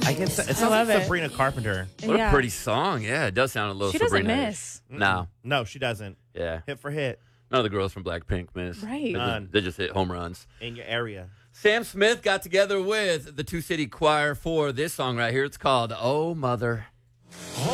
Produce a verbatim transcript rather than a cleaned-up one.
I can. It sounds I love like it. Sabrina Carpenter. What yeah. a pretty song. Yeah, it does sound a little She doesn't Sabrina. miss. No. No, she doesn't. Yeah. Hit for hit None of the girls from Blackpink miss. Right. They None. just, they just hit home runs. in your area. Sam Smith got together with the Two City Choir for this song right here. It's called Oh Mother.